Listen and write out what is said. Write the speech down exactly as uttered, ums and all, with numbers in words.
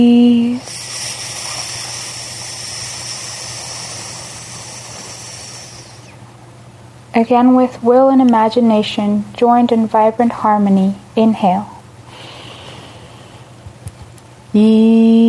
Again, with will and imagination joined in vibrant harmony, inhale. Ease.